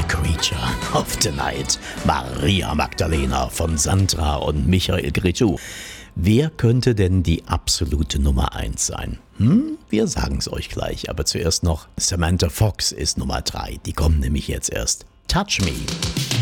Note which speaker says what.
Speaker 1: Creature of the Night. Maria Magdalena von Sandra und Michael Cretu. Wer könnte denn die absolute Nummer 1 sein? Wir sagen es euch gleich, aber zuerst noch Samantha Fox ist Nummer 3. Die kommt nämlich jetzt erst. Touch Me.